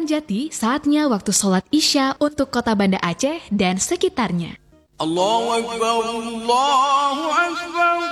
Jati, saatnya waktu sholat Isya untuk kota Banda Aceh dan sekitarnya. Allahu Akbar, Allahu Akbar.